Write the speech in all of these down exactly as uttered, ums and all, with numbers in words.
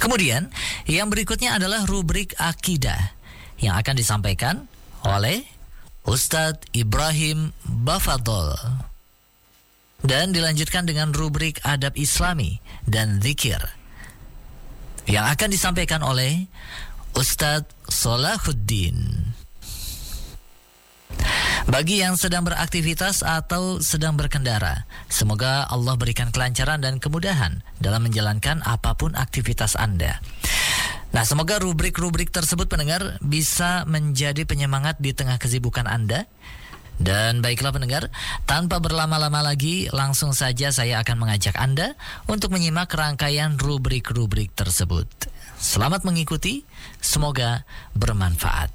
Kemudian yang berikutnya adalah rubrik akidah yang akan disampaikan oleh Ustadz Ibrahim Bafadol. Dan dilanjutkan dengan rubrik adab Islami dan zikir yang akan disampaikan oleh Ustadz Salahuddin. Bagi yang sedang beraktivitas atau sedang berkendara, semoga Allah berikan kelancaran dan kemudahan dalam menjalankan apapun aktivitas Anda. Nah, semoga rubrik-rubrik tersebut pendengar bisa menjadi penyemangat di tengah kesibukan Anda. Dan baiklah pendengar, tanpa berlama-lama lagi, langsung saja saya akan mengajak Anda untuk menyimak rangkaian rubrik-rubrik tersebut. Selamat mengikuti, semoga bermanfaat.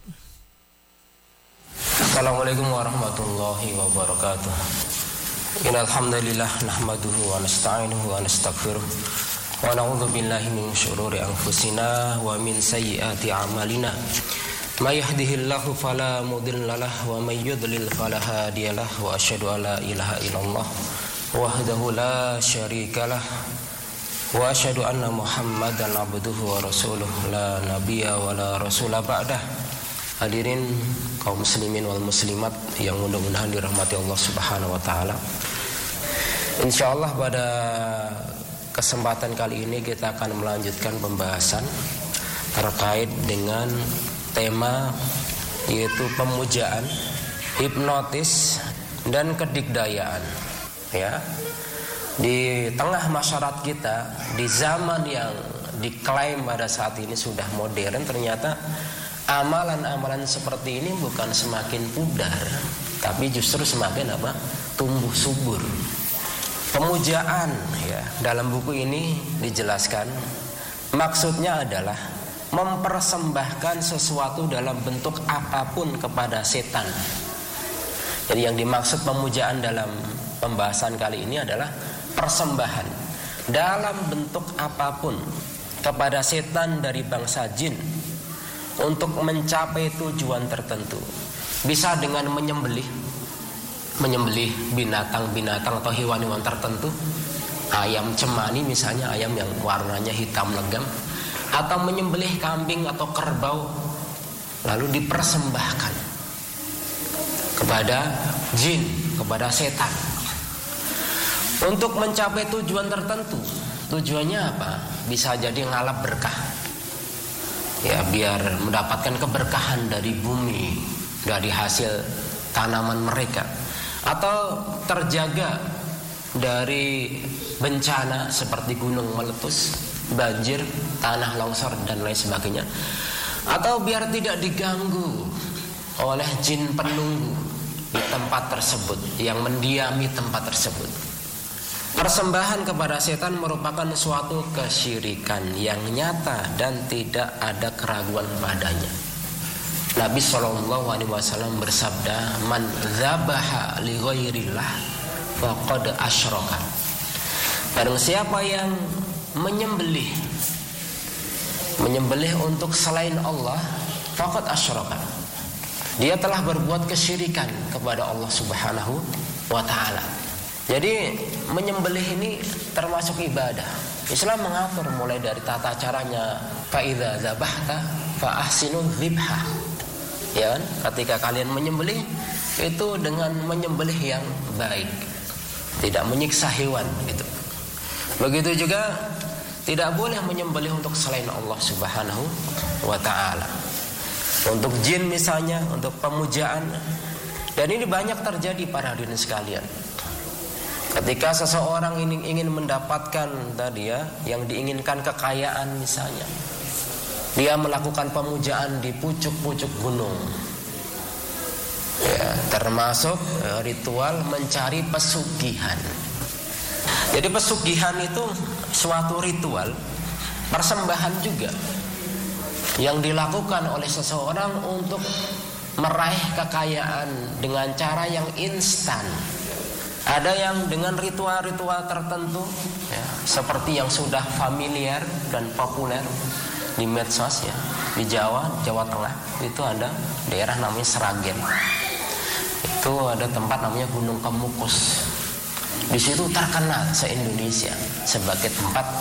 Assalamualaikum warahmatullahi wabarakatuh. Innal hamdalillah nahmaduhu wa nasta'inuhu wa nastaghfiruh wa na'udzu billahi min syururi anfusina wa min sayyiati a'malina. May yahdihillahu fala mudilla lahu wa may yudlil fala hadiyalah wa asyhadu an la ilaha illallah wahdahu la syarikalah wa asyhadu anna Muhammadan abduhu wa rasuluh la nabiyya wa la rasula ba'dah. Hadirin kaum muslimin wal muslimat yang mudah-mudahan dirahmati Allah Subhanahu wa taala. Insyaallah pada kesempatan kali ini kita akan melanjutkan pembahasan terkait dengan tema yaitu pemujaan, hipnotis dan kedikdayaan. Ya. Di tengah masyarakat kita di zaman yang diklaim pada saat ini sudah modern, ternyata amalan-amalan seperti ini bukan semakin pudar, tapi justru semakin apa? Tumbuh subur. Pemujaan ya, dalam buku ini dijelaskan maksudnya adalah mempersembahkan sesuatu dalam bentuk apapun kepada setan. Jadi yang dimaksud pemujaan dalam pembahasan kali ini adalah persembahan dalam bentuk apapun kepada setan dari bangsa jin untuk mencapai tujuan tertentu. Bisa dengan menyembelih menyembelih binatang-binatang atau hewan-hewan tertentu, ayam cemani misalnya, ayam yang warnanya hitam legam, atau menyembelih kambing atau kerbau lalu dipersembahkan kepada jin, kepada setan untuk mencapai tujuan tertentu. Tujuannya apa? Bisa jadi ngalap berkah, ya, biar mendapatkan keberkahan dari bumi, dari hasil tanaman mereka, atau terjaga dari bencana seperti gunung meletus, banjir, tanah longsor dan lain sebagainya, atau biar tidak diganggu oleh jin penunggu di tempat tersebut, yang mendiami tempat tersebut. Persembahan kepada setan merupakan suatu kesyirikan yang nyata dan tidak ada keraguan padanya. Nabi shallallahu alaihi wasallam bersabda, "Man dzabaha li ghairillah faqad asyraka." Barang siapa yang menyembelih menyembelih untuk selain Allah, faqad asyraka, dia telah berbuat kesyirikan kepada Allah Subhanahu wa taala. Jadi menyembelih ini termasuk ibadah. Islam mengatur mulai dari tata caranya, fa idza dzabahta fa ahsinu dzibha. Ya kan? Ketika kalian menyembelih itu dengan menyembelih yang baik, tidak menyiksa hewan gitu. Begitu juga tidak boleh menyembelih untuk selain Allah Subhanahu wa taala. Untuk jin misalnya, untuk pemujaan. Dan ini banyak terjadi para hadirin sekalian. Ketika seseorang ingin, ingin mendapatkan tadi ya, yang diinginkan kekayaan misalnya, dia melakukan pemujaan di pucuk-pucuk gunung, ya, termasuk ya, ritual mencari pesugihan. Jadi pesugihan itu suatu ritual persembahan juga yang dilakukan oleh seseorang untuk meraih kekayaan dengan cara yang instan. Ada yang dengan ritual-ritual tertentu ya, seperti yang sudah familiar dan populer di medsos ya, di Jawa, Jawa Tengah itu ada daerah namanya Sragen. Itu ada tempat namanya Gunung Kemukus. Di situ terkenal se-Indonesia sebagai tempat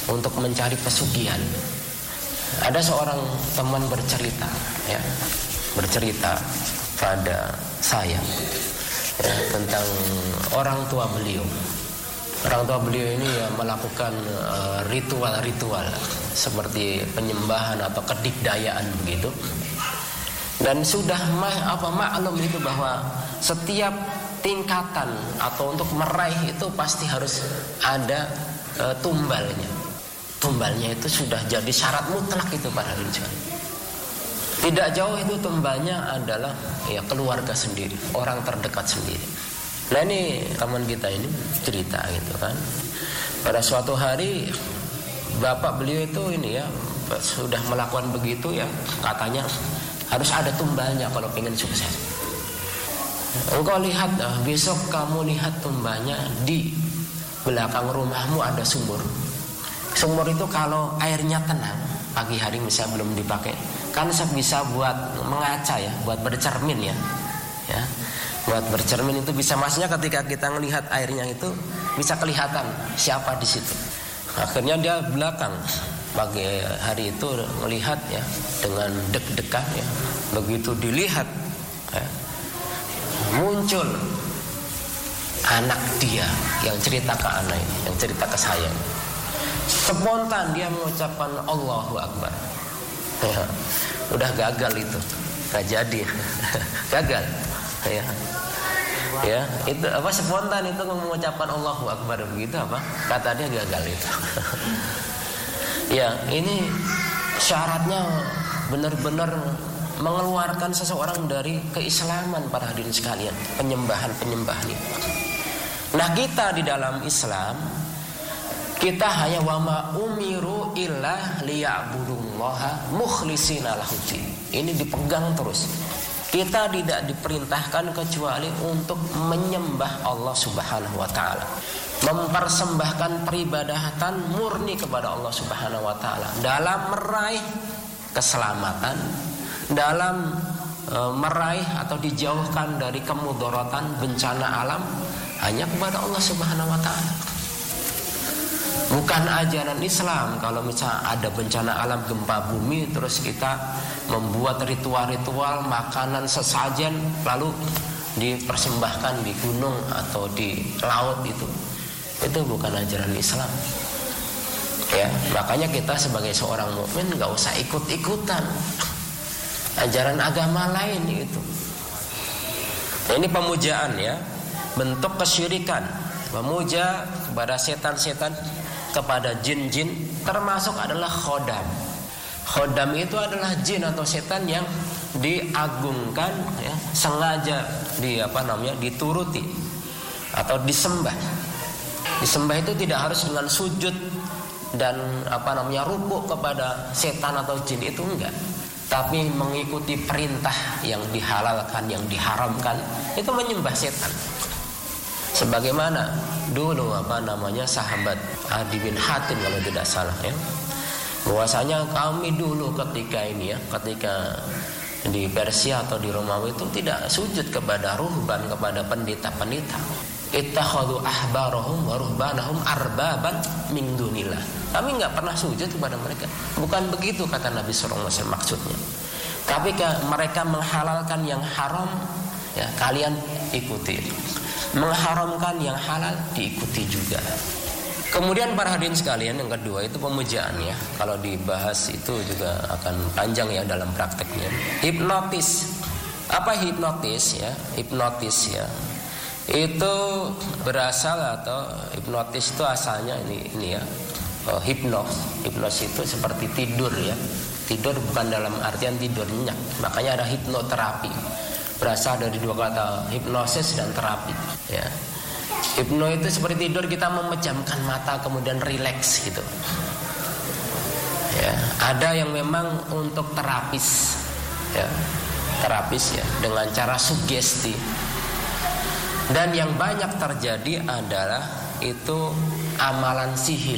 untuk mencari pesugihan. Ada seorang teman bercerita, ya, bercerita pada saya ya, tentang orang tua beliau. Orang tua beliau ini ya, melakukan uh, ritual-ritual seperti penyembahan atau kedikdayaan begitu. Dan sudah ma- apa maklum itu bahwa setiap tingkatan atau untuk meraih itu pasti harus ada uh, tumbalnya. Tumbalnya itu sudah jadi syarat mutlak itu para hadirin. Tidak jauh itu tumbalnya adalah ya keluarga sendiri, orang terdekat sendiri. Nah ini teman kita ini cerita gitu kan. Pada suatu hari bapak beliau itu ini ya sudah melakukan begitu ya, katanya harus ada tumbalnya kalau pengen sukses. Engkau lihat, besok kamu lihat tumbalnya di belakang rumahmu ada sumur. Sumur itu kalau airnya tenang pagi hari misalnya belum dipakai, kan bisa buat mengaca ya, buat bercermin ya, ya, buat bercermin itu bisa, maksudnya ketika kita melihat airnya itu bisa kelihatan siapa di situ. Akhirnya dia belakang pagi hari itu melihat ya dengan deg-degan ya, begitu dilihat ya, muncul anak dia yang cerita ke anak ini, yang cerita ke saya. Spontan dia mengucapkan Allahu Akbar. Ya, udah gagal itu, nggak jadi, gagal. Ya, ya itu apa spontan itu mengucapkan Allahu Akbar begitu apa? Kata dia gagal itu. Ya ini syaratnya benar-benar mengeluarkan seseorang dari keislaman para hadirin sekalian, penyembahan-penyembahan itu. Nah kita di dalam Islam kita hanya wama umiru illa liya'budullaha mukhlishina lahuddin. Ini dipegang terus. Kita tidak diperintahkan kecuali untuk menyembah Allah Subhanahu wa taala. Mempersembahkan peribadatan murni kepada Allah Subhanahu wa taala dalam meraih keselamatan, dalam e, meraih atau dijauhkan dari kemudaratan bencana alam hanya kepada Allah Subhanahu wa taala. Bukan ajaran Islam kalau misalnya ada bencana alam gempa bumi terus kita membuat ritual-ritual makanan sesajen lalu dipersembahkan di gunung atau di laut, itu itu bukan ajaran Islam ya. Makanya kita sebagai seorang mukmin nggak usah ikut-ikutan ajaran agama lain itu. Nah, ini pemujaan ya, bentuk kesyirikan, memuja kepada setan-setan, kepada jin-jin, termasuk adalah khodam. Khodam itu adalah jin atau setan yang diagungkan ya, sengaja di apa namanya dituruti atau disembah. Disembah itu tidak harus dengan sujud dan apa namanya rukuk kepada setan atau jin, itu enggak. Tapi mengikuti perintah yang dihalalkan, yang diharamkan, itu menyembah setan. Sebagaimana dulu apa namanya sahabat Adi bin Hatim kalau tidak salah ya, bahwasanya kami dulu ketika ini ya, ketika di Persia atau di Romawi itu tidak sujud kepada ruhban, kepada pendeta-pendeta. Ittakhadhu ahbarahum wa ruhbanahum arbaban min dunillah. Kami enggak pernah sujud kepada mereka. Bukan begitu kata Nabi sallallahu alaihi wasallam maksudnya. Tapi mereka menghalalkan yang haram ya, kalian ikuti. Mengharamkan yang halal diikuti juga. Kemudian para hadirin sekalian, yang kedua itu pemujaan ya. Kalau dibahas itu juga akan panjang ya dalam prakteknya. Hipnotis. Apa hipnotis ya? Hipnotis ya, itu berasal atau hipnotis itu asalnya ini ini ya, oh, hipnos. Hipnos itu seperti tidur ya. Tidur bukan dalam artian tidur nyenyak. Makanya ada hipnoterapi. Berasal dari dua kata hipnosis dan terapi ya. Hipno itu seperti tidur, kita memejamkan mata kemudian rileks gitu ya. Ada yang memang untuk terapis ya, terapis ya dengan cara sugesti. Dan yang banyak terjadi adalah itu amalan sihir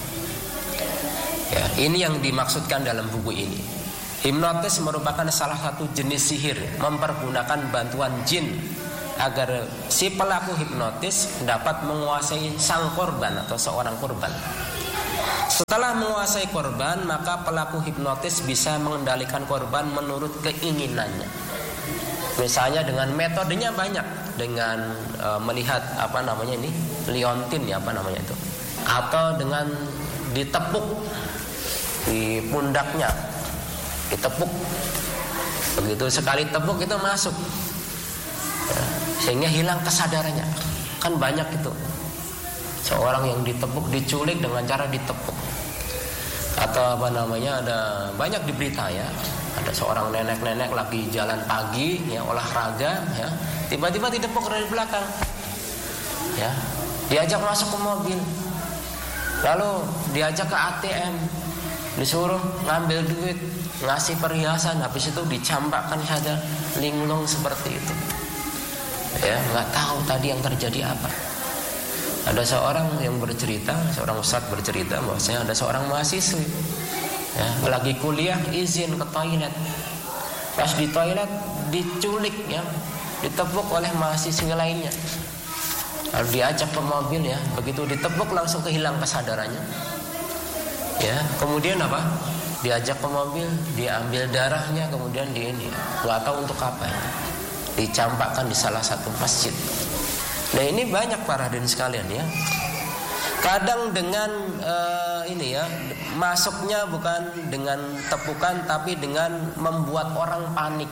ya. Ini yang dimaksudkan dalam buku ini. Hipnotis merupakan salah satu jenis sihir, mempergunakan bantuan jin agar si pelaku hipnotis dapat menguasai sang korban atau seorang korban. Setelah menguasai korban, maka pelaku hipnotis bisa mengendalikan korban menurut keinginannya. Misalnya dengan metodenya banyak, dengan e, melihat apa namanya ini, liontin ya apa namanya itu, atau dengan ditepuk di pundaknya, ditepuk, begitu sekali tepuk itu masuk, ya, sehingga hilang kesadarannya. Kan banyak itu, seorang yang ditepuk, diculik dengan cara ditepuk, atau apa namanya, ada banyak di berita ya. Ada seorang nenek-nenek lagi jalan pagi, ya olahraga, ya tiba-tiba ditepuk dari belakang, ya diajak masuk ke mobil, lalu diajak ke A T M, disuruh ngambil duit, ngasih perhiasan, habis itu dicampakkan saja linglung seperti itu, ya nggak tahu tadi yang terjadi apa. Ada seorang yang bercerita, seorang ustadz bercerita bahwasanya ada seorang mahasiswi, ya, lagi kuliah izin ke toilet. Pas di toilet diculik, ya, ditepuk oleh mahasiswi lainnya. Lalu diajak ke mobil, ya, begitu ditepuk langsung kehilang kesadarannya. Ya, kemudian apa? Diajak ke mobil, diambil darahnya, kemudian di ini, nggak tahu untuk apa, ya, dicampakkan di salah satu masjid. Nah ini banyak para hadirin sekalian ya. Kadang dengan uh, ini ya, masuknya bukan dengan tepukan tapi dengan membuat orang panik.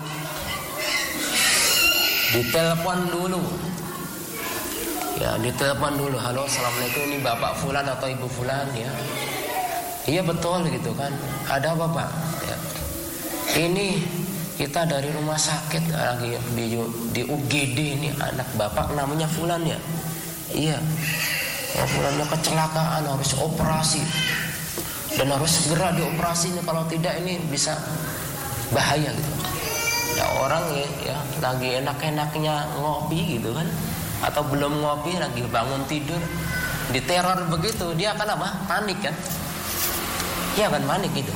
Ditelepon dulu. Ya, ditelepon dulu. Halo, assalamualaikum, ini Bapak Fulan atau Ibu Fulan ya. Iya betul gitu kan. Ada apa Pak? Ya. Ini kita dari rumah sakit lagi di, di U G D, ini anak Bapak namanya Fulan ya. Iya. Oh, Fulannya kecelakaan, harus operasi dan harus segera dioperasi, kalau tidak ini bisa bahaya gitu. Ya orang ya, ya lagi enak-enaknya ngopi gitu kan, atau belum ngopi lagi bangun tidur, diteror begitu, dia akan apa? Panik kan? Dia akan panik gitu.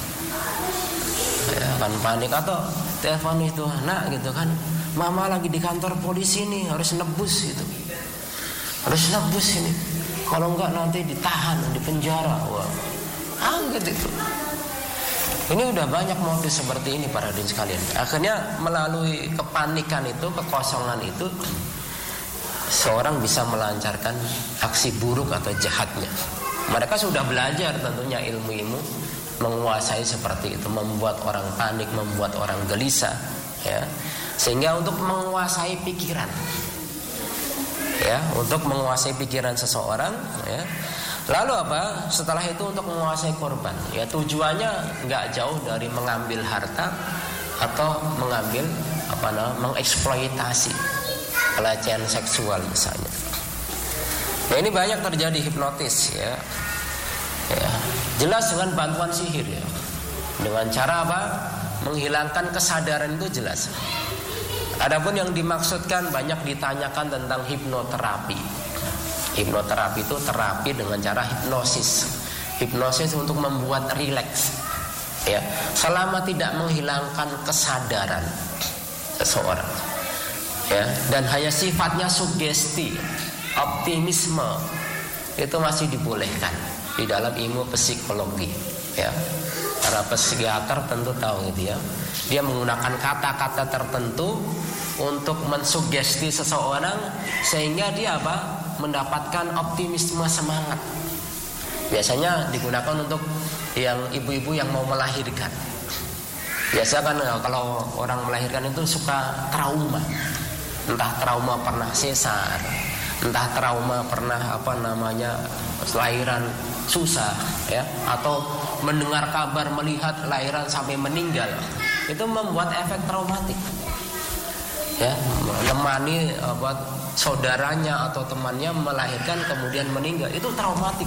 Ya, akan panik atau telepon itu anak gitu kan, mama lagi di kantor polisi nih, harus nebus gitu, harus nebus ini, kalau enggak nanti ditahan, di penjara. Wah, angget itu. Ini udah banyak modus seperti ini para hadirin sekalian. Akhirnya melalui kepanikan itu, kekosongan itu, seorang bisa melancarkan aksi buruk atau jahatnya. Mereka sudah belajar tentunya ilmu-ilmu menguasai seperti itu, membuat orang panik, membuat orang gelisah, ya, sehingga untuk menguasai pikiran, ya, untuk menguasai pikiran seseorang, ya. Lalu apa? Setelah itu untuk menguasai korban, ya, tujuannya nggak jauh dari mengambil harta atau mengambil apa namanya, mengeksploitasi, pelecehan seksual misalnya. Nah ini banyak terjadi hipnotis, ya. Ya, jelas dengan bantuan sihir ya. Dengan cara apa? Menghilangkan kesadaran itu jelas. Adapun yang dimaksudkan banyak ditanyakan tentang hipnoterapi. Hipnoterapi itu terapi dengan cara hipnosis. Hipnosis untuk membuat rileks. Ya, selama tidak menghilangkan kesadaran seseorang. Ya, dan hanya sifatnya sugesti, optimisme, itu masih dibolehkan di dalam ilmu psikologi, ya. Para psikiater tentu tahu gitu ya. Dia menggunakan kata-kata tertentu untuk mensugesti seseorang sehingga dia apa? Mendapatkan optimisme, semangat. Biasanya digunakan untuk yang ibu-ibu yang mau melahirkan. Biasa kan kalau orang melahirkan itu suka trauma. Entah trauma pernah sesar, entah trauma pernah apa namanya lahiran susah, ya, atau mendengar kabar melihat lahiran sampai meninggal, itu membuat efek traumatik, ya, menemani apa saudaranya atau temannya melahirkan kemudian meninggal, itu traumatik,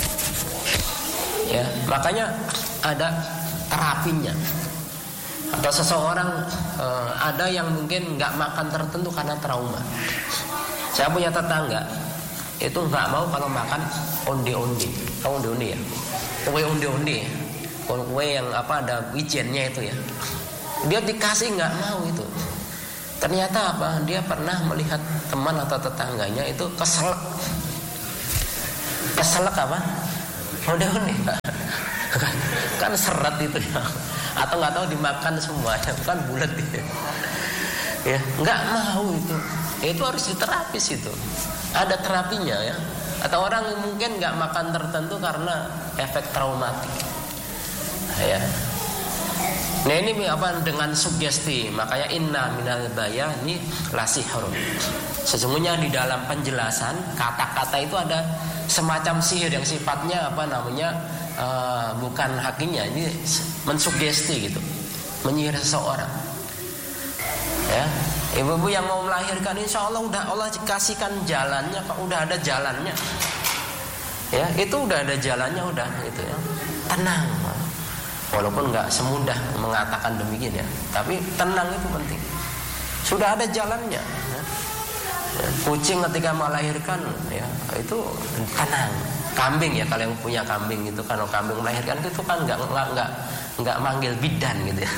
ya. Makanya ada terapinya. Atau seseorang eh, ada yang mungkin nggak makan tertentu karena trauma. Saya punya tetangga itu nggak mau kalau makan onde-onde, tahu onde-onde ya? Kue onde-onde, kue yang apa ada wijennya itu ya. Dia dikasih nggak mau itu. Ternyata apa? Dia pernah melihat teman atau tetangganya itu keselak. Keselak apa? Onde-onde kan, kan seret itu ya. Atau nggak tahu dimakan semuanya, bukan bulat gitu. Ya, nggak mau itu. Itu harus diterapis itu. Ada terapinya ya. Atau orang yang mungkin nggak makan tertentu karena efek traumatik. Ya. Nah ini apa dengan sugesti, makanya inna minal bayani lasihrun. Sesungguhnya di dalam penjelasan kata-kata itu ada semacam sihir yang sifatnya apa namanya uh, bukan hakikatnya, ini mensugesti gitu, menyihir seseorang. Ya, ibu-ibu yang mau melahirkan, insya Allah udah Allah kasihkan jalannya, kok udah ada jalannya. Ya, itu udah ada jalannya, udah gitu ya. Tenang. Walaupun nggak semudah mengatakan demikian ya, tapi tenang itu penting. Sudah ada jalannya. Ya. Kucing ketika melahirkan ya itu tenang. Kambing ya, kalau yang punya kambing itu, kalau kambing melahirkan itu kan nggak nggak nggak nggak manggil bidan gitu ya.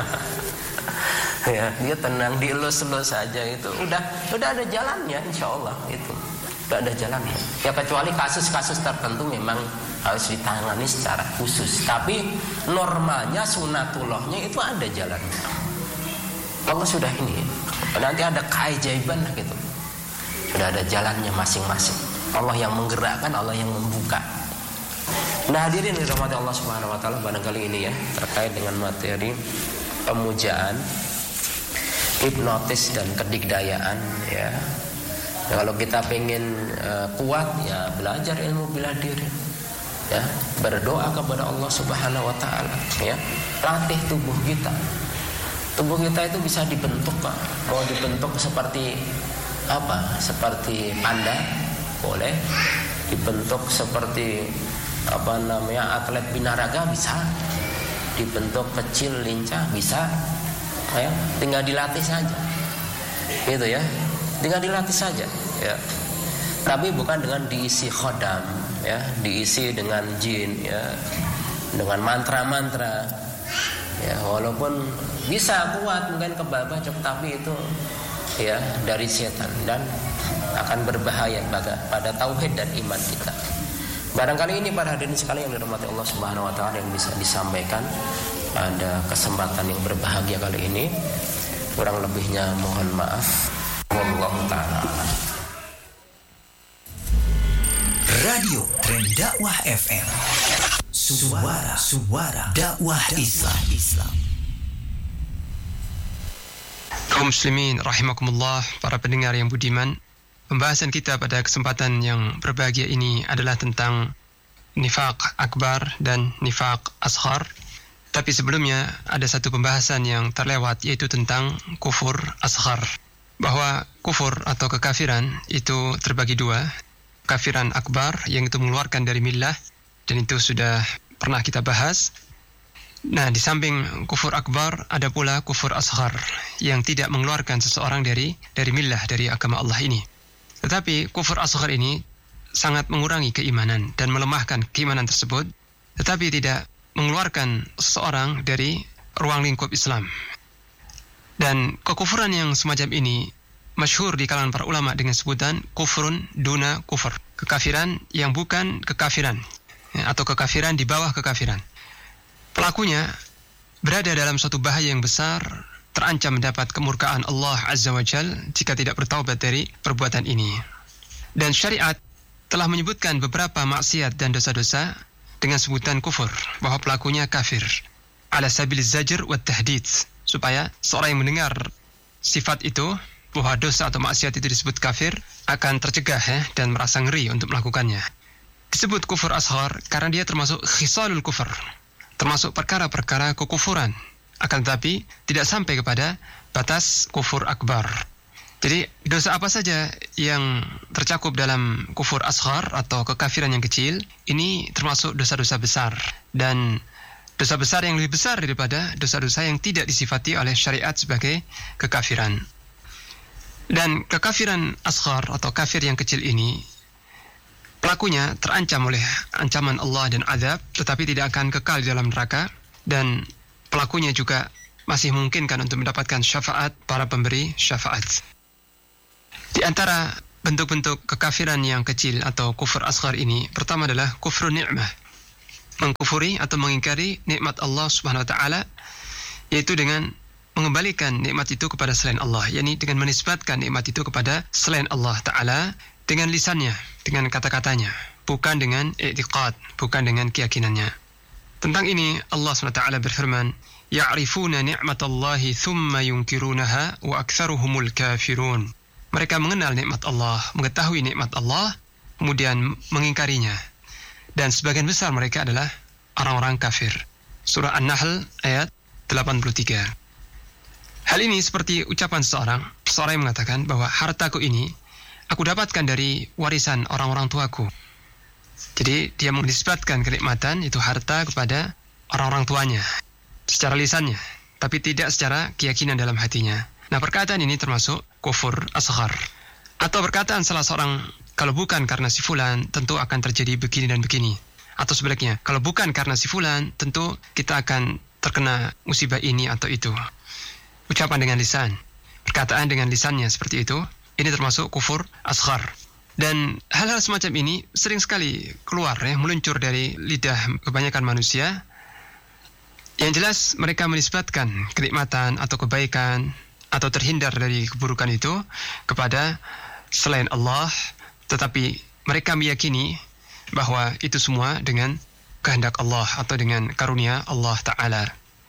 Ya dia tenang, dielus-elus saja itu. Udah udah ada jalannya, insya Allah itu. Udah ada jalannya. Ya kecuali kasus-kasus tertentu memang harus ditangani secara khusus. Tapi normalnya, sunatullahnya itu ada jalannya. Allah sudah ini. Nanti ada keajaiban lah gitu. Sudah ada jalannya masing-masing. Allah yang menggerakkan, Allah yang membuka. Nah hadirin dirahmati Allah Subhanahu wa taala, barangkali ini ya terkait dengan materi pemujaan, hipnotis dan kedikdayaan ya. Nah, kalau kita pengen uh, kuat ya belajar ilmu bela diri. Ya, berdoa kepada Allah Subhanahu wa taala ya. Latih tubuh kita. Tubuh kita itu bisa dibentuk, Pak. Mau dibentuk seperti apa? Seperti panda, boleh. Dibentuk seperti apa namanya? Atlet binaraga bisa. Dibentuk kecil lincah bisa. Ya, tinggal dilatih saja. Gitu ya. Tinggal dilatih saja ya. Tapi bukan dengan diisi khodam ya, diisi dengan jin ya, dengan mantra-mantra ya, walaupun bisa kuat mungkin kebal bacok, tapi itu ya dari setan dan akan berbahaya pada, pada tauhid dan iman kita. Barangkali ini para hadirin sekalian yang dirahmati Allah Subhanahu wa taala yang bisa disampaikan pada kesempatan yang berbahagia kali ini. Kurang lebihnya mohon maaf. Wallahu ta'ala. Radio Tren Dakwah F M, suara suara dakwah Islam. Islam. Kaum muslimin rahimakumullah, para pendengar yang budiman, pembahasan kita pada kesempatan yang berbahagia ini adalah tentang nifaq akbar dan nifaq asghar. Tapi sebelumnya ada satu pembahasan yang terlewat, yaitu tentang kufur asghar. Bahwa kufur atau kekafiran itu terbagi dua. Kafiran akbar yang itu mengeluarkan dari millah, dan itu sudah pernah kita bahas. Nah, di samping kufur akbar ada pula kufur asghar yang tidak mengeluarkan seseorang dari dari millah, dari agama Allah ini. Tetapi kufur asghar ini sangat mengurangi keimanan dan melemahkan keimanan tersebut, tetapi tidak mengeluarkan seseorang dari ruang lingkup Islam. Dan kekufuran yang semacam ini masyhur di kalangan para ulama dengan sebutan kufrun duna kufur, kekafiran yang bukan kekafiran ya, atau kekafiran di bawah kekafiran. Pelakunya berada dalam suatu bahaya yang besar, terancam mendapat kemurkaan Allah Azza wa Jal jika tidak bertaubat dari perbuatan ini. Dan syariat telah menyebutkan beberapa maksiat dan dosa-dosa dengan sebutan kufur, bahwa pelakunya kafir ala sabil zajr wa tahdid, supaya seorang yang mendengar sifat itu, bahwa dosa atau maksiat itu disebut kafir, akan tercegah ya, dan merasa ngeri untuk melakukannya. Disebut kufur asghar karena dia termasuk khisalul kufur, termasuk perkara-perkara kekufuran, akan tetapi tidak sampai kepada batas kufur akbar. Jadi dosa apa saja yang tercakup dalam kufur asghar atau kekafiran yang kecil, ini termasuk dosa-dosa besar, dan dosa besar yang lebih besar daripada dosa-dosa yang tidak disifati oleh syariat sebagai kekafiran. Dan kekafiran asghar atau kafir yang kecil ini, pelakunya terancam oleh ancaman Allah dan azab, tetapi tidak akan kekal di dalam neraka, dan pelakunya juga masih memungkinkan untuk mendapatkan syafaat para pemberi syafaat. Di antara bentuk-bentuk kekafiran yang kecil atau kufur asghar ini, pertama adalah kufrun ni'mah, mengkufuri atau mengingkari nikmat Allah Subhanahu wa taala, yaitu dengan mengembalikan nikmat itu kepada selain Allah, yakni dengan menisbatkan nikmat itu kepada selain Allah taala dengan lisannya, dengan kata-katanya, bukan dengan i'tiqad, bukan dengan keyakinannya. Tentang ini Allah Subhanahu wa taala berfirman, ya'rifuna ni'matallahi thumma yunkirunaha wa aktsaruhumul kafirun. Mereka mengenal nikmat Allah, mengetahui nikmat Allah, kemudian mengingkarinya. Dan sebagian besar mereka adalah orang-orang kafir. Surah An-Nahl ayat delapan puluh tiga. Hal ini seperti ucapan seseorang, seseorang yang mengatakan bahwa hartaku ini aku dapatkan dari warisan orang-orang tuaku. Jadi dia menisbatkan kenikmatan itu harta kepada orang-orang tuanya secara lisannya, tapi tidak secara keyakinan dalam hatinya. Nah, perkataan ini termasuk kufur asghar. Atau perkataan salah seorang, kalau bukan karena si fulan, tentu akan terjadi begini dan begini. Atau sebaliknya, kalau bukan karena si fulan, tentu kita akan terkena musibah ini atau itu. Ucapan dengan lisan, perkataan dengan lisannya seperti itu, ini termasuk kufur asghar. Dan hal-hal semacam ini sering sekali keluar, ya, meluncur dari lidah kebanyakan manusia. Yang jelas mereka menisbatkan kenikmatan atau kebaikan atau terhindar dari keburukan itu kepada selain Allah, tetapi mereka meyakini bahwa itu semua dengan kehendak Allah atau dengan karunia Allah Ta'ala.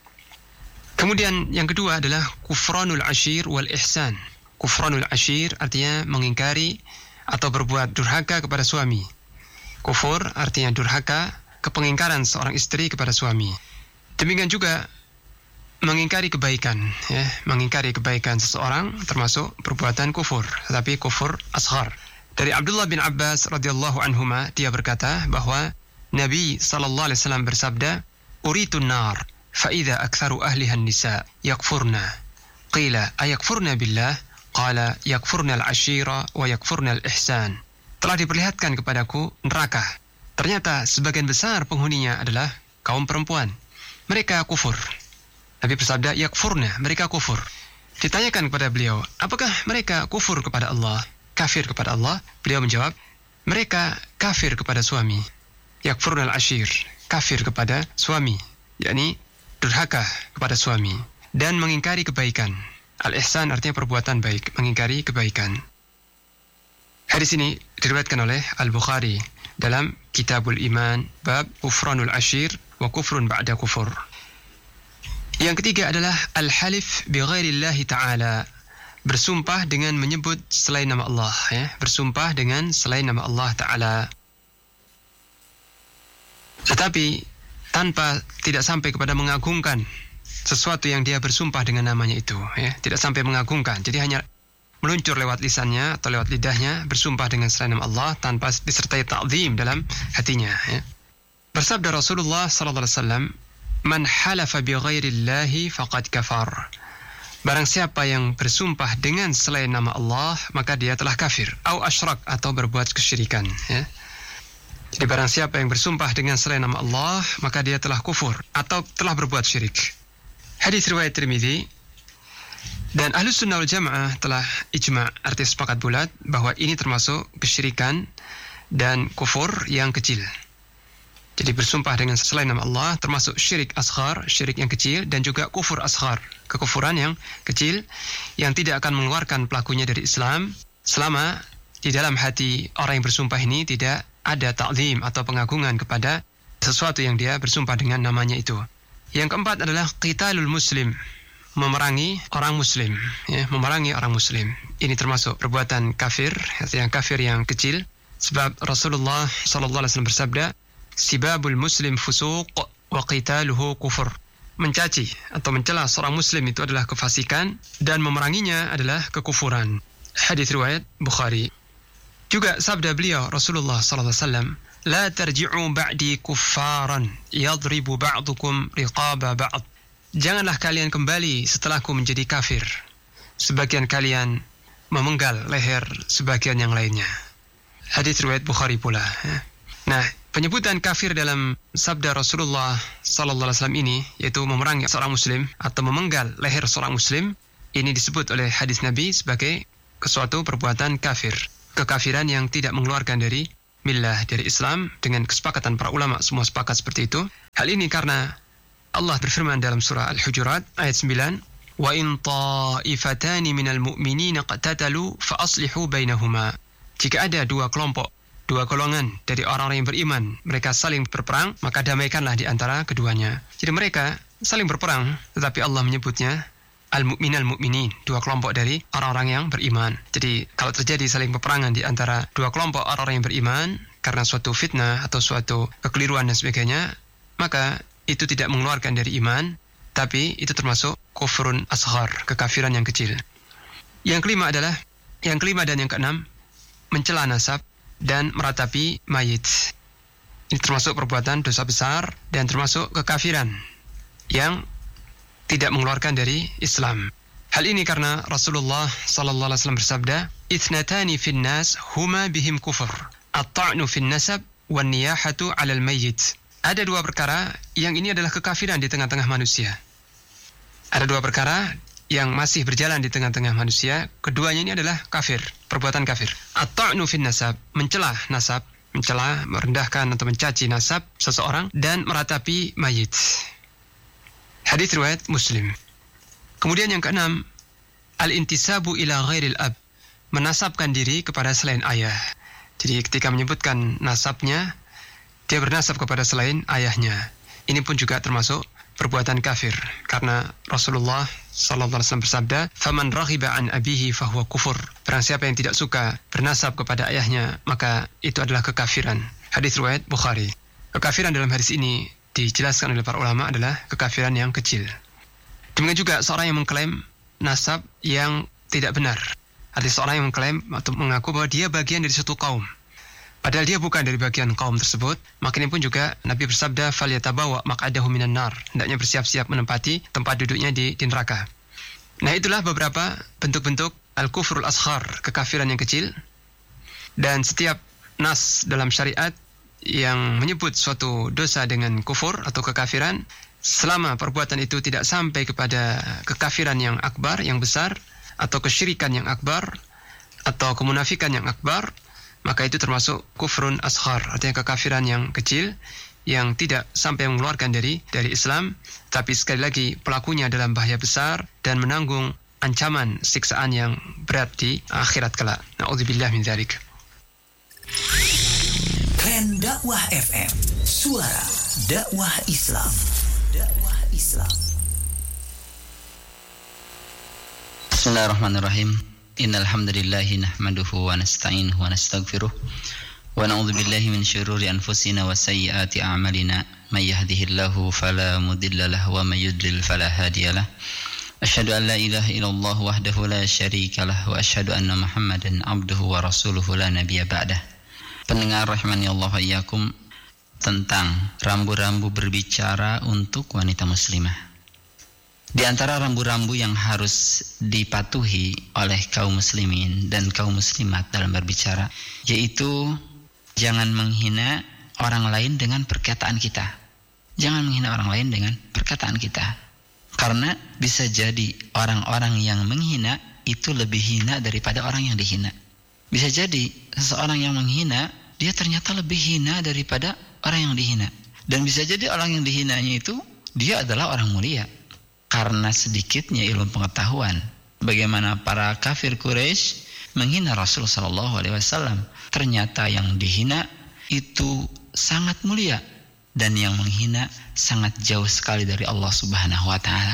Kemudian yang kedua adalah kufranul ashir wal ihsan. Kufranul ashir artinya mengingkari atau berbuat durhaka kepada suami. Kufur artinya durhaka, kepengingkaran seorang istri kepada suami. Demikian juga mengingkari kebaikan, ya, mengingkari kebaikan seseorang termasuk perbuatan kufur, tetapi kufur asghar. Dari Abdullah bin Abbas radhiyallahu anhuma, dia berkata bahwa Nabi sallallahu alaihi wasallam bersabda, "Uritun nar, fa idza aktsaru ahliha an-nisa yakfurna." Qila, "Ayakfurna billah?" Qala, "Yakfurna al-ashira wa yakfurna al-ihsan." Telah diperlihatkan kepadaku neraka. Ternyata sebagian besar penghuninya adalah kaum perempuan. Mereka kufur. Nabi bersabda, yakfurna, mereka kufur. Ditanyakan kepada beliau, apakah mereka kufur kepada Allah, kafir kepada Allah? Beliau menjawab, mereka kafir kepada suami. Yakfurna al-ashir, kafir kepada suami, yakni durhaka kepada suami dan mengingkari kebaikan. Al-ihsan artinya perbuatan baik, mengingkari kebaikan. Hadis ini diriwayatkan oleh Al-Bukhari dalam Kitabul Iman, bab kufranul ashir wa kufrun ba'da kufur. Yang ketiga adalah al-halif bi ghairillahi ta'ala, bersumpah dengan menyebut selain nama Allah, ya, bersumpah dengan selain nama Allah Ta'ala. Tetapi tanpa tidak sampai kepada mengagungkan sesuatu yang dia bersumpah dengan namanya itu, ya, tidak sampai mengagungkan. Jadi hanya meluncur lewat lisannya atau lewat lidahnya bersumpah dengan selain nama Allah tanpa disertai ta'zim dalam hatinya, ya. Bersabda Rasulullah sallallahu alaihi wasallam, "Man halafa bi ghairillahi faqad kafar." Barang siapa yang bersumpah dengan selain nama Allah, maka dia telah kafir. Au asyrak, atau berbuat kesyirikan, ya. Jadi barang siapa yang bersumpah dengan selain nama Allah, maka dia telah kufur atau telah berbuat syirik. Hadis riwayat Tirmidzi. Dan Ahlus Sunnah wal Jamaah telah ijma', arti sepakat bulat, bahwa ini termasuk kesyirikan dan kufur yang kecil. Jadi bersumpah dengan selain nama Allah termasuk syirik asghar, syirik yang kecil, dan juga kufur asghar, kekufuran yang kecil yang tidak akan mengeluarkan pelakunya dari Islam selama di dalam hati orang yang bersumpah ini tidak ada ta'zim atau pengagungan kepada sesuatu yang dia bersumpah dengan namanya itu. Yang keempat adalah qitalul muslim, memerangi orang muslim, ya, memerangi orang muslim. Ini termasuk perbuatan kafir, yang kafir yang kecil, sebab Rasulullah sallallahu alaihi wasallam bersabda, "Sibabul muslim fusuq wa qitaluhu kufur." Mencaci atau mencela seorang muslim itu adalah kefasikan dan memeranginya adalah kekufuran. Hadis riwayat Bukhari. Juga sabda beliau Rasulullah sallallahu alaihi wasallam, "La tarji'u ba'di kuffaran yadribu ba'dukum riqaba ba'd." Janganlah kalian kembali setelahku menjadi kafir, sebagian kalian memenggal leher sebagian yang lainnya. Hadis riwayat Bukhari pula. Nah, penyebutan kafir dalam sabda Rasulullah sallallahu alaihi wasallam ini, yaitu memerangi seorang muslim atau memenggal leher seorang muslim, ini disebut oleh hadis Nabi sebagai suatu perbuatan kafir, kekafiran yang tidak mengeluarkan dari millah, dari Islam, dengan kesepakatan para ulama semua sepakat seperti itu. Hal ini karena Allah berfirman dalam surah Al-Hujurat ayat sembilan, wa in ta'ifatani minal mu'minina qatatalu fa aslihu bainahuma. Jika ada dua kelompok, dua golongan dari orang-orang yang beriman, mereka saling berperang, maka damaikanlah di antara keduanya. Jadi mereka saling berperang, tetapi Allah menyebutnya al-mu'min al-mu'minin, dua kelompok dari orang-orang yang beriman. Jadi kalau terjadi saling peperangan di antara dua kelompok orang-orang yang beriman karena suatu fitnah atau suatu kekeliruan dan sebagainya, maka itu tidak mengeluarkan dari iman, tapi itu termasuk kufrun asghar, kekafiran yang kecil. Yang kelima adalah, yang kelima dan yang keenam, mencela nasab dan meratapi mayit. Ini termasuk perbuatan dosa besar dan termasuk kekafiran yang tidak mengeluarkan dari Islam. Hal ini karena Rasulullah sallallahu alaihi wasallam bersabda, "Itsnatani fin nas huma bihim kufur, at-ta'nu fin nasab wan niyahatu 'alal mayyit." Ada dua perkara yang ini adalah kekafiran di tengah-tengah manusia. Ada dua perkara yang masih berjalan di tengah-tengah manusia, keduanya ini adalah kafir, perbuatan kafir. At-ta'nu fin nasab, mencela nasab, mencela, merendahkan atau mencaci nasab seseorang, dan meratapi mayit. Hadis riwayat Muslim. Kemudian yang keenam, al-intisabu ila ghairil ab, menasabkan diri kepada selain ayah. Jadi ketika menyebutkan nasabnya, dia bernasab kepada selain ayahnya. Ini pun juga termasuk perbuatan kafir, karena Rasulullah sallallahu alaihi wasallam bersabda, "Faman raghiba an abihi fahuwa kufur." Barang siapa yang tidak suka bernasab kepada ayahnya, maka itu adalah kekafiran. Hadis riwayat Bukhari. Kekafiran dalam hadis ini dijelaskan oleh para ulama adalah kekafiran yang kecil. Demikian juga seorang yang mengklaim nasab yang tidak benar. Ada seorang yang mengklaim atau mengaku bahwa dia bagian dari suatu kaum, padahal dia bukan dari bagian kaum tersebut. Maka ini pun juga Nabi bersabda, "Falyatabawa maq'adahu minan nar." Hendaknya bersiap-siap menempati tempat duduknya di, di neraka. Nah, itulah beberapa bentuk-bentuk al-kufrul asghar, kekafiran yang kecil. Dan setiap nas dalam syariat yang menyebut suatu dosa dengan kufur atau kekafiran, selama perbuatan itu tidak sampai kepada kekafiran yang akbar, yang besar, atau kesyirikan yang akbar, atau kemunafikan yang akbar, maka itu termasuk kufrun asghar, artinya kekafiran yang kecil yang tidak sampai mengeluarkan dari dari Islam, tapi sekali lagi pelakunya dalam bahaya besar dan menanggung ancaman siksaan yang berat di akhirat kelak. Na'udzubillah min dzalik. Tren Dakwah F M, suara dakwah Islam. Dakwah Islam. Bismillahirrahmanirrahim. Innal hamdalillahi nahmaduhu wa nasta'inuhu wa nastaghfiruh wa na'udzu billahi min syururi anfusina wa sayyiati a'malina. May yahdihillahu fala mudilla lahu wa may yudlil fala hadiyalah. Asyhadu an la ilaha illallah wahdahu la syarika lah wa asyhadu anna Muhammadan abduhu wa rasuluhu la nabiyya ba'dah. Pendengar rahimani Allah wa iyyakum, tentang rambu-rambu berbicara untuk wanita muslimah. Di antara rambu-rambu yang harus dipatuhi oleh kaum muslimin dan kaum muslimat dalam berbicara, yaitu jangan menghina orang lain dengan perkataan kita. Jangan menghina orang lain dengan perkataan kita. Karena bisa jadi orang-orang yang menghina itu lebih hina daripada orang yang dihina. Bisa jadi seseorang yang menghina, dia ternyata lebih hina daripada orang yang dihina. Dan bisa jadi orang yang dihinanya itu, dia adalah orang mulia. Karena sedikitnya ilmu pengetahuan, bagaimana para kafir Quraisy menghina Rasul sallallahu alaihi wasallam. Ternyata yang dihina itu sangat mulia, dan yang menghina sangat jauh sekali dari Allah Subhanahu wa taala.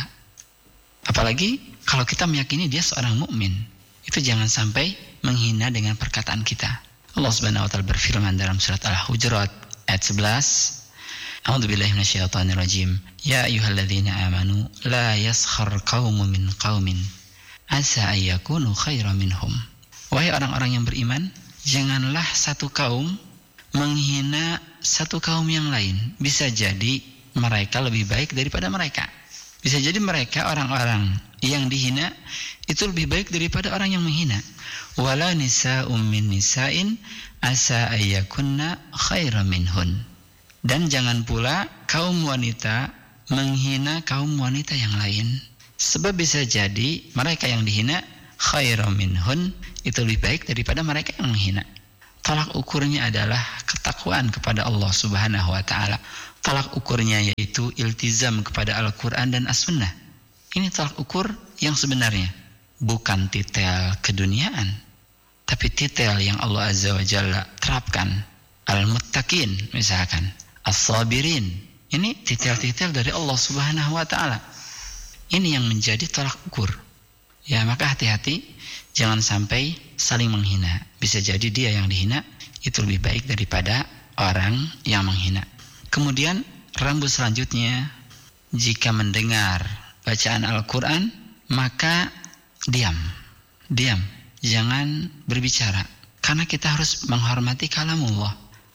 Apalagi kalau kita meyakini dia seorang mukmin, itu jangan sampai menghina dengan perkataan kita. Allah Subhanahu wa taala berfirman dalam surat Al-Hujurat ayat sebelas, A'udzubillahi minasyaitonir rajim. Ya ayyuhalladzina amanu la yaskhar qaumun min qaumin asa ayyakunu khairan minhum. Wahai orang-orang yang beriman, janganlah satu kaum menghina satu kaum yang lain. Bisa jadi mereka lebih baik daripada mereka. Bisa jadi mereka orang-orang yang dihina itu lebih baik daripada orang yang menghina. Wala nisa'um min nisa'in asa ayyakunna khairan minhun. Dan jangan pula kaum wanita menghina kaum wanita yang lain. Sebab bisa jadi mereka yang dihina khairan minhun itu lebih baik daripada mereka yang menghina. tolak ukurnya adalah ketakwaan kepada Allah Subhanahu wa taala. Tolak ukurnya yaitu iltizam kepada Al-Qur'an dan As-Sunnah. Ini tolak ukur yang sebenarnya, bukan titel keduniaan, tapi titel yang Allah Azza wa Jalla terapkan. Al-muttaqin misalkan, as-sabirin. Ini titel-titel dari Allah Subhanahu wa taala. Ini yang menjadi tolak ukur. Ya, maka hati-hati jangan sampai saling menghina. Bisa jadi dia yang dihina itu lebih baik daripada orang yang menghina. Kemudian rambu selanjutnya, jika mendengar bacaan Al-Quran, maka diam. Diam, jangan berbicara. Karena kita harus menghormati kalamullah.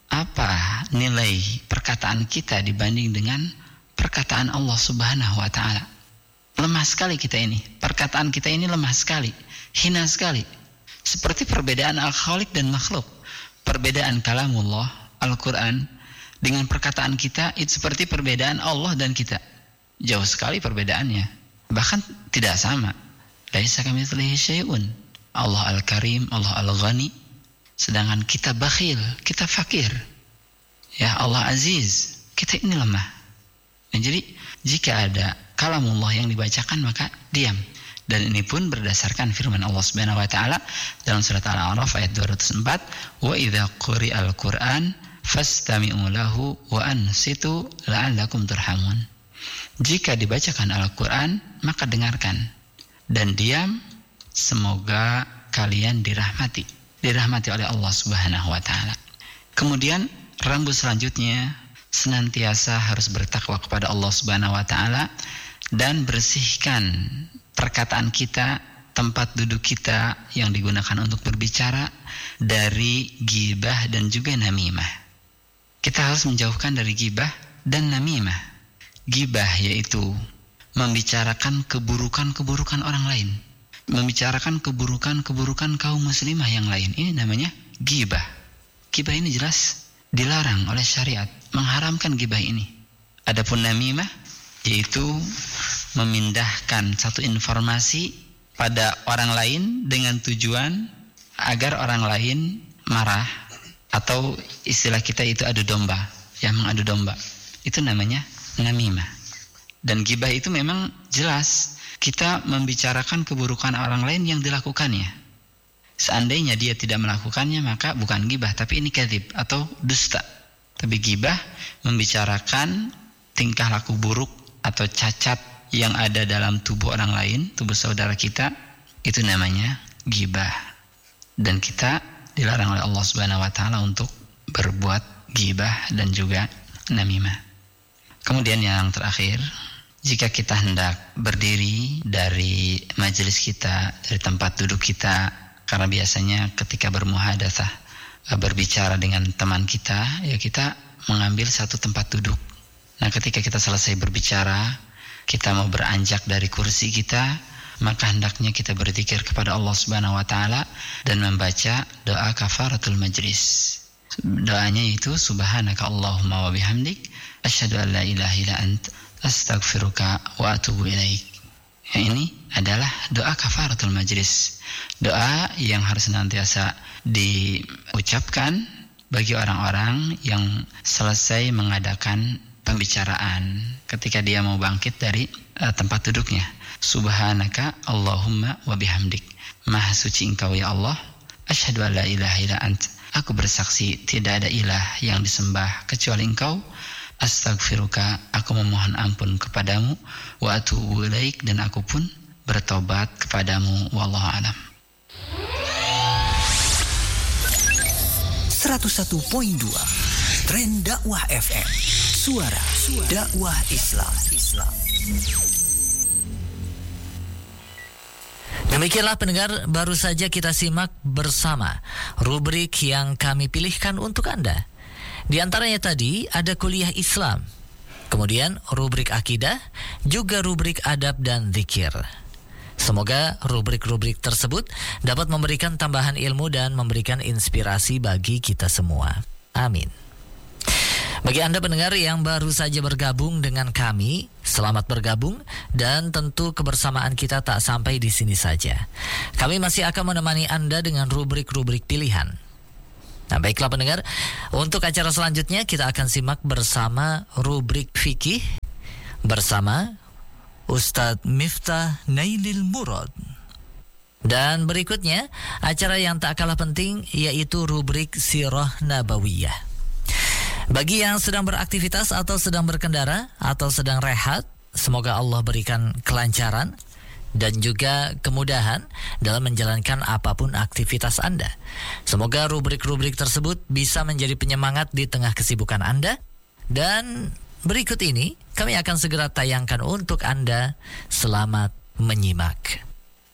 Apa nilai perkataan kita dibanding dengan perkataan Allah Subhanahu wa taala? Lemah sekali kita ini. Perkataan kita ini lemah sekali, hina sekali. Seperti perbedaan al-khaliq dan makhluk. Perbedaan kalamullah, Al-Quran, dengan perkataan kita itu seperti perbedaan Allah dan kita. Jauh sekali perbedaannya. Bahkan tidak sama. Laisa kamitslihi syai'un. Allah Al-Karim, Allah Al-Ghani. Sedangkan kita bakhil, kita fakir. Ya, Allah Aziz, kita ini lemah. Dan jadi jika ada kalamullah yang dibacakan, maka diam. Dan ini pun berdasarkan firman Allah Subhanahu wa taala dalam surat Al-A'raf ayat dua ratus empat, "Wa idza quri'al Qur'an fastami'u lahu wa ansitu la'allakum turhamun." Jika dibacakan Al-Qur'an, maka dengarkan dan diam, semoga kalian dirahmati, dirahmati oleh Allah Subhanahu wa taala. Kemudian rambu selanjutnya, senantiasa harus bertakwa kepada Allah Subhanahu wa taala dan bersihkan perkataan kita, tempat duduk kita yang digunakan untuk berbicara dari ghibah dan juga namimah. Kita harus menjauhkan dari ghibah dan namimah. Ghibah yaitu membicarakan keburukan-keburukan orang lain, membicarakan keburukan-keburukan kaum muslimah yang lain. Ini namanya ghibah. Ghibah ini jelas dilarang oleh syariat, mengharamkan ghibah ini. Adapun namimah yaitu memindahkan satu informasi pada orang lain dengan tujuan agar orang lain marah, atau istilah kita itu adu domba, ya, mengadu domba. Itu namanya namimah. Dan ghibah itu memang jelas kita membicarakan keburukan orang lain yang dilakukannya. Seandainya dia tidak melakukannya, maka bukan ghibah, tapi ini kadzib atau dusta. Tapi ghibah membicarakan tingkah laku buruk atau cacat yang ada dalam tubuh orang lain, tubuh saudara kita, itu namanya ghibah. Dan kita dilarang oleh Allah Subhanahu wa taala untuk berbuat ghibah dan juga namimah. Kemudian yang terakhir, jika kita hendak berdiri dari majelis kita, dari tempat duduk kita, karena biasanya ketika bermuhadatsah, berbicara dengan teman kita, ya kita mengambil satu tempat duduk. Nah, ketika kita selesai berbicara, kita mau beranjak dari kursi kita, maka hendaknya kita berzikir kepada Allah Subhanahu wa taala dan membaca doa kafaratul majlis. Doanya itu subhanaka Allahumma wa bihamdik asyhadu an la ilaha illa ant astaghfiruka wa atubu ilaik. Ya, ini adalah doa kafaratul majlis. Doa yang harus senantiasa diucapkan bagi orang-orang yang selesai mengadakan pembicaraan ketika dia mau bangkit dari uh, tempat duduknya. Subhanaka Allahumma wa bihamdik. Maha suci Engkau ya Allah. Asyhadu an la ilaha illa ant. Aku bersaksi tidak ada ilah yang disembah kecuali Engkau. Astaghfiruka. Aku memohon ampun kepadamu. Wa atubu ilaik. Dan aku pun bertobat kepadamu. Wallahu a'lam. seratus satu koma dua Tren Dakwah F M. Suara, Suara dakwah Islam. Islam. Demikianlah pendengar, baru saja kita simak bersama rubrik yang kami pilihkan untuk Anda. Di antaranya tadi ada kuliah Islam, kemudian rubrik akidah, juga rubrik adab dan zikir. Semoga rubrik-rubrik tersebut dapat memberikan tambahan ilmu dan memberikan inspirasi bagi kita semua. Amin. Bagi Anda pendengar yang baru saja bergabung dengan kami, selamat bergabung, dan tentu kebersamaan kita tak sampai di sini saja. Kami masih akan menemani Anda dengan rubrik-rubrik pilihan. Nah, baiklah pendengar, untuk acara selanjutnya kita akan simak bersama rubrik fikih bersama Ustadz Miftah Nailil Murad. Dan berikutnya acara yang tak kalah penting yaitu rubrik Sirah Nabawiyah. Bagi yang sedang beraktivitas atau sedang berkendara atau sedang rehat, semoga Allah berikan kelancaran dan juga kemudahan dalam menjalankan apapun aktivitas Anda. Semoga rubrik-rubrik tersebut bisa menjadi penyemangat di tengah kesibukan Anda. Dan berikut ini kami akan segera tayangkan untuk Anda. Selamat menyimak.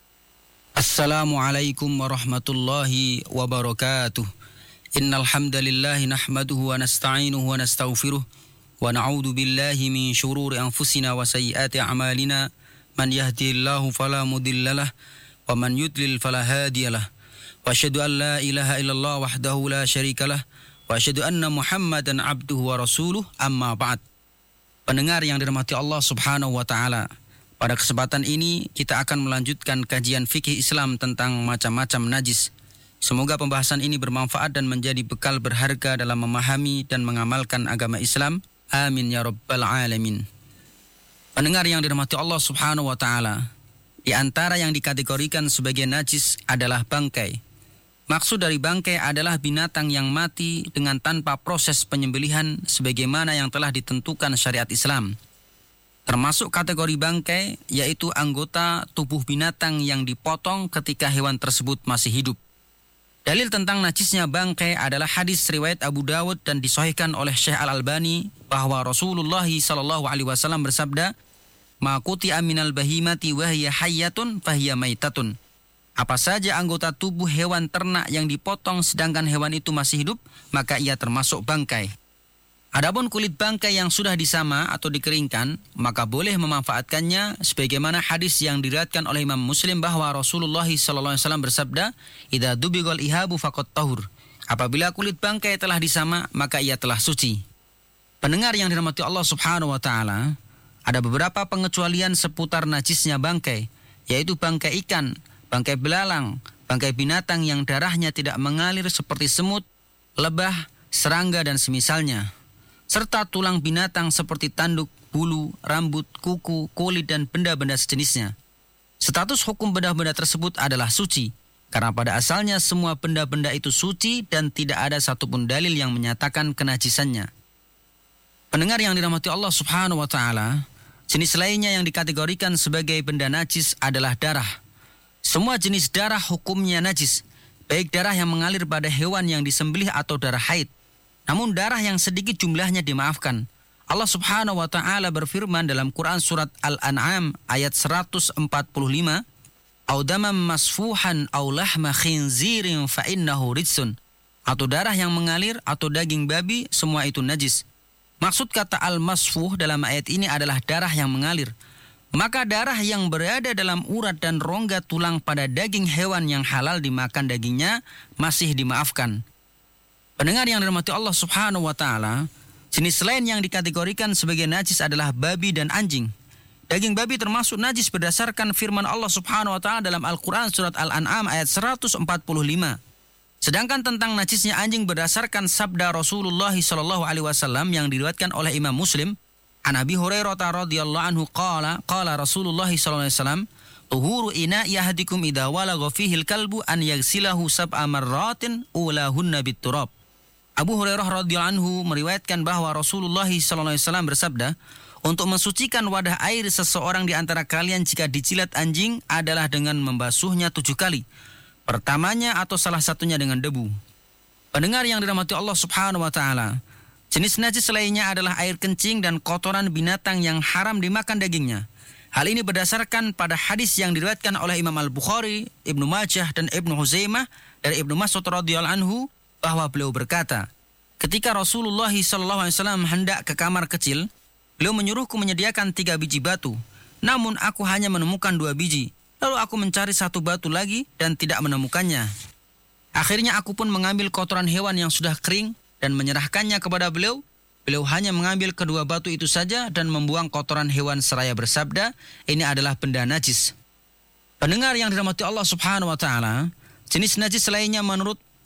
Assalamualaikum warahmatullahi wabarakatuh. Innal hamdalillah nahmaduhu wa nasta'inuhu wa nastaghfiruh wa na'udzu billahi min shururi anfusina wa sayyiati a'malina. Man yahdihillahu fala mudhillalah wa man yudlil fala hadiyalah. Wa asyhadu an la ilaha illallah wahdahu la syarikalah wa asyhadu anna Muhammadan abduhu wa rasuluh, amma ba'd. Pendengar yang dirahmati Allah Subhanahu wa taala, pada kesempatan ini kita akan melanjutkan kajian fikih Islam tentang macam-macam najis. Semoga pembahasan ini bermanfaat dan menjadi bekal berharga dalam memahami dan mengamalkan agama Islam. Amin ya rabbal alamin. Pendengar yang dirahmati Allah Subhanahu wa taala, di antara yang dikategorikan sebagai najis adalah bangkai. Maksud dari bangkai adalah binatang yang mati dengan tanpa proses penyembelihan sebagaimana yang telah ditentukan syariat Islam. Termasuk kategori bangkai yaitu anggota tubuh binatang yang dipotong ketika hewan tersebut masih hidup. Dalil tentang najisnya bangkai adalah hadis riwayat Abu Dawud dan disahihkan oleh Syekh Al-Albani bahwa Rasulullah sallallahu alaihi wasallam bersabda, "Ma quti'a minal bahimati wa hiya hayyatun fa hiya maitatun." Apa saja anggota tubuh hewan ternak yang dipotong sedangkan hewan itu masih hidup, maka ia termasuk bangkai. Adapun kulit bangkai yang sudah disama atau dikeringkan, maka boleh memanfaatkannya sebagaimana hadis yang diriwayatkan oleh Imam Muslim bahwa Rasulullah sallallahu alaihi wasallam bersabda, "Idza dubighal ihabu faqad tahur." Apabila kulit bangkai telah disama, maka ia telah suci. Pendengar yang dirahmati Allah Subhanahu wa taala, ada beberapa pengecualian seputar najisnya bangkai, yaitu bangkai ikan, bangkai belalang, bangkai binatang yang darahnya tidak mengalir seperti semut, lebah, serangga dan semisalnya, serta tulang binatang seperti tanduk, bulu, rambut, kuku, kulit dan benda-benda sejenisnya. Status hukum benda-benda tersebut adalah suci, karena pada asalnya semua benda-benda itu suci dan tidak ada satupun dalil yang menyatakan kenajisannya. Pendengar yang dirahmati Allah Subhanahu wa taala, jenis lainnya yang dikategorikan sebagai benda najis adalah darah. Semua jenis darah hukumnya najis, baik darah yang mengalir pada hewan yang disembelih atau darah haid. Namun darah yang sedikit jumlahnya dimaafkan. Allah Subhanahu wa taala berfirman dalam Quran surat Al-An'am ayat seratus empat puluh lima, "Au damam masfuhan au lahma khinzirin fa innahu rijsun." Atau darah yang mengalir atau daging babi, semua itu najis. Maksud kata al-masfuh dalam ayat ini adalah darah yang mengalir. Maka darah yang berada dalam urat dan rongga tulang pada daging hewan yang halal dimakan dagingnya masih dimaafkan. Pendengar yang dirahmati Allah Subhanahu wa taala, jenis lain yang dikategorikan sebagai najis adalah babi dan anjing. Daging babi termasuk najis berdasarkan firman Allah Subhanahu wa taala dalam Al-Qur'an surat Al-An'am ayat seratus empat puluh lima. Sedangkan tentang najisnya anjing berdasarkan sabda Rasulullah sallallahu alaihi wasallam yang diriwayatkan oleh Imam Muslim, an Abi Hurairah radhiyallahu anhu qala qala Rasulullah sallallahu alaihi wasallam, "Tuhuru ina'i ahadikum idza walagha fihi al-kalbu an yaghsilahu sab'a marratin ulahunna bit-turab." Abu Hurairah radhiyallahu anhu meriwayatkan bahwa Rasulullah sallallahu alaihi wasallam bersabda, untuk mensucikan wadah air seseorang di antara kalian jika dijilat anjing adalah dengan membasuhnya tujuh kali. Pertamanya atau salah satunya dengan debu. Pendengar yang dirahmati Allah Subhanahu wa taala, jenis najis lainnya adalah air kencing dan kotoran binatang yang haram dimakan dagingnya. Hal ini berdasarkan pada hadis yang diriwayatkan oleh Imam Al-Bukhari, Ibnu Majah dan Ibnu Huzaimah dari Ibnu Mas'ud radhiyallahu anhu bahwa beliau berkata, ketika Rasulullah sallallahu alaihi wasallam hendak ke kamar kecil, beliau menyuruhku menyediakan tiga biji batu. Namun aku hanya menemukan dua biji. Lalu aku mencari satu batu lagi dan tidak menemukannya. Akhirnya aku pun mengambil kotoran hewan yang sudah kering dan menyerahkannya kepada beliau. Beliau hanya mengambil kedua batu itu saja dan membuang kotoran hewan seraya bersabda, ini adalah benda najis. Pendengar yang dirahmati Allah Subhanahu wa taala, jenis najis lainnya menurut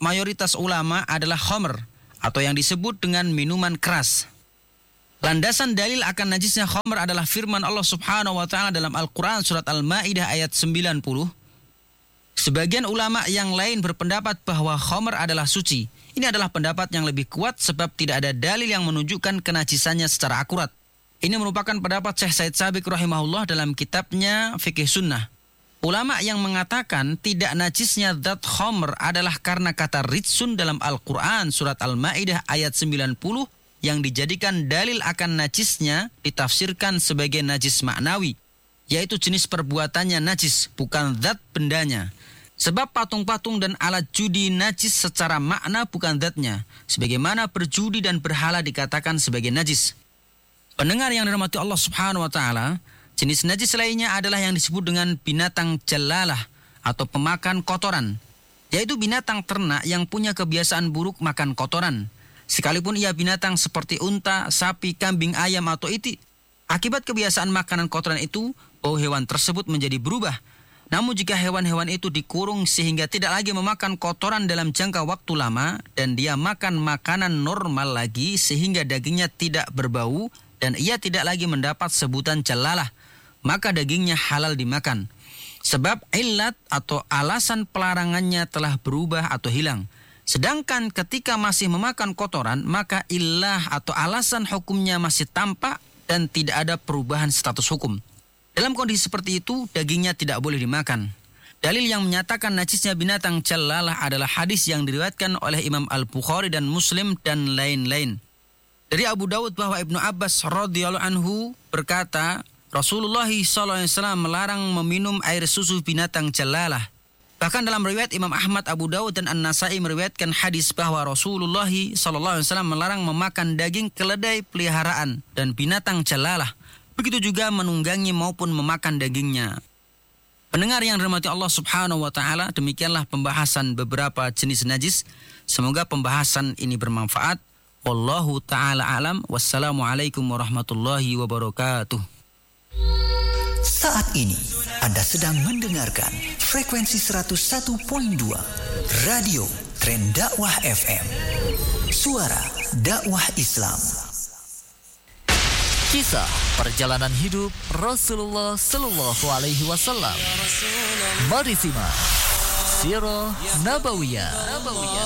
mayoritas ulama adalah khamr atau yang disebut dengan minuman keras. Landasan dalil akan najisnya khamr adalah firman Allah Subhanahu wa taala dalam Al-Qur'an surat Al-Maidah ayat sembilan puluh. Sebagian ulama yang lain berpendapat bahwa khamr adalah suci. Ini adalah pendapat yang lebih kuat sebab tidak ada dalil yang menunjukkan kenajisannya secara akurat. Ini merupakan pendapat Syekh Said Sabiq rahimahullah dalam kitabnya Fiqh Sunnah. Ulama yang mengatakan tidak najisnya zat khamr adalah karena kata ritsun dalam Al-Quran surat Al-Maidah ayat sembilan puluh yang dijadikan dalil akan najisnya ditafsirkan sebagai najis maknawi, yaitu jenis perbuatannya najis, bukan zat bendanya. Sebab patung-patung dan alat judi najis secara makna bukan zatnya, sebagaimana berjudi dan berhala dikatakan sebagai najis. Pendengar yang dirahmati Allah Subhanahu wa taala, jenis najis lainnya adalah yang disebut dengan binatang jalalah atau pemakan kotoran, yaitu binatang ternak yang punya kebiasaan buruk makan kotoran. Sekalipun ia binatang seperti unta, sapi, kambing, ayam atau itik, akibat kebiasaan makanan kotoran itu, bau hewan tersebut menjadi berubah. Namun jika hewan-hewan itu dikurung sehingga tidak lagi memakan kotoran dalam jangka waktu lama dan dia makan makanan normal lagi sehingga dagingnya tidak berbau dan ia tidak lagi mendapat sebutan jalalah, maka dagingnya halal dimakan. Sebab illat atau alasan pelarangannya telah berubah atau hilang. Sedangkan ketika masih memakan kotoran, maka illah atau alasan hukumnya masih tampak dan tidak ada perubahan status hukum. Dalam kondisi seperti itu, dagingnya tidak boleh dimakan. Dalil yang menyatakan najisnya binatang jalalah adalah hadis yang diriwayatkan oleh Imam Al-Bukhari dan Muslim dan lain-lain. Dari Abu Dawud bahwa Ibnu Abbas radhiyallahu anhu berkata, Rasulullah shallallahu alaihi wasallam melarang meminum air susu binatang jalalah. Bahkan dalam riwayat Imam Ahmad, Abu Dawud dan An-Nasai meriwayatkan hadis bahwa Rasulullah shallallahu alaihi wasallam melarang memakan daging keledai peliharaan dan binatang jalalah. Begitu juga menunggangi maupun memakan dagingnya. Pendengar yang dirahmati Allah Subhanahu wa taala, demikianlah pembahasan beberapa jenis najis. Semoga pembahasan ini bermanfaat. Wallahu taala alam. Wassalamualaikum warahmatullahi wabarakatuh. Saat ini Anda sedang mendengarkan frekuensi seratus satu koma dua Radio Tren Dakwah F M, suara dakwah Islam. Kisah perjalanan hidup Rasulullah Sallallahu Alaihi Wasallam. Mari simak Sirah Nabawiyah.